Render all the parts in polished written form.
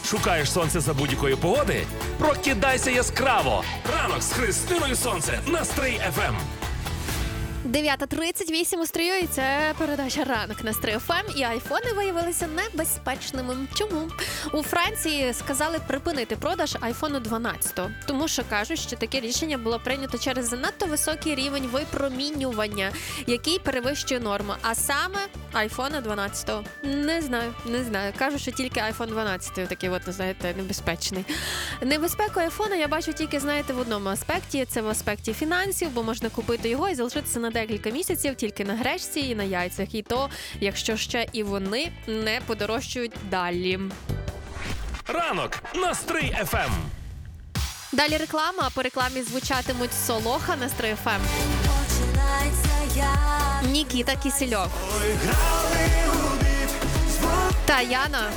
Шукаєш сонце за будь-якої погоди? Прокидайся яскраво! Ранок з Христиною Сонце на Стрий ФМ. 9:38 у Стрию, і це передача «Ранок» на Стрий ФМ, і айфони виявилися небезпечними. Чому? У Франції сказали припинити продаж айфону 12, тому що кажуть, що таке рішення було прийнято через занадто високий рівень випромінювання, який перевищує норму, а саме айфона 12. Не знаю. Кажуть, що тільки айфон 12 такий, знаєте, небезпечний. Небезпеку айфона я бачу тільки, знаєте, в одному аспекті. Це в аспекті фінансів, бо можна купити його і залишитися на декілька місяців тільки на гречці і на яйцях. І то, якщо ще і вони не подорожчують далі. Ранок на Стрий ФМ. Далі реклама, а по рекламі звучатимуть Солоха на Стрий ФМ. Нікіта Кісельов. Та Яна.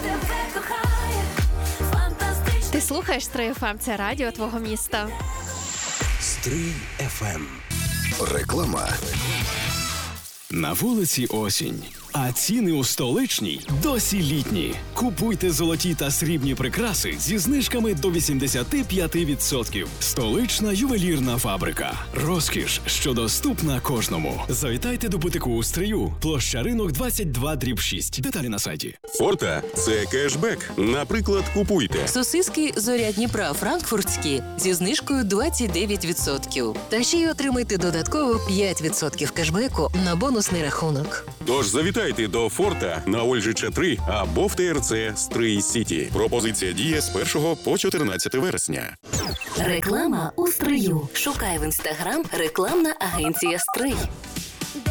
Ти слухаєш Стрий ФМ, це радіо твого міста. Стрий ФМ. Реклама. На вулиці осінь, а ціни у столичній досі літні. Купуйте золоті та срібні прикраси зі знижками до 85%. Столична ювелірна фабрика. Розкіш, що доступна кожному. Завітайте до бутику у Стрию. Площа Ринок 22/6. Деталі на сайті. Форта – це кешбек. Наприклад, купуйте Сосиски «Зоря Дніпра» франкфуртські зі знижкою 29%. Та ще й отримайте додатково 5% кешбеку на бонусний рахунок. Тож завітайте до Форта на Ольжича 3 або в ТРЦ Стрий Сіті. Пропозиція діє з 1 по 14 вересня. Реклама у Стрию. Шукай в Інстаграм рекламна агенція «Стрий».